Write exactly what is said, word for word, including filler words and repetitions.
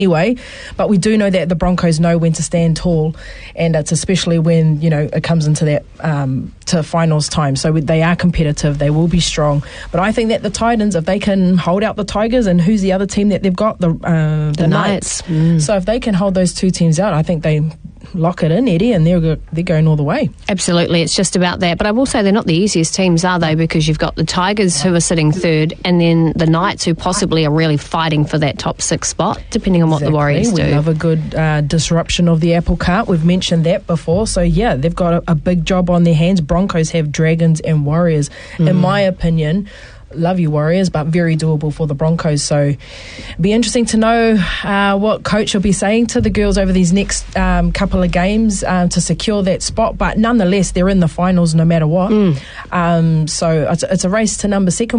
anyway, but we do know that the Broncos know when to stand tall, and it's especially when, you know, it comes into that um, to finals time. So they are competitive, they will be strong. But I think that the Titans, if they can hold out the Tigers, and who's the other team that they've got? The uh, the, the Knights. Knights. Mm. So if they can hold those two teams out, I think they lock it in, Eddie, and they're they're going all the way. Absolutely, it's just about that. But I will say they're not the easiest teams, are they? Because you've got the Tigers who are sitting third, and then the Knights who possibly are really fighting for that top six spot, depending on what exactly. the Warriors do. We love a good uh, disruption of the apple cart. We've mentioned that before. So yeah, they've got a, a big job on their hands. Broncos have Dragons and Warriors. Mm. In my opinion, love you Warriors, but very doable for the Broncos. So it'll be interesting to know uh, what coach will be saying to the girls over these next um, couple of games um, to secure that spot. But nonetheless, they're in the finals no matter what. Mm. Um, so it's, it's a race to number second.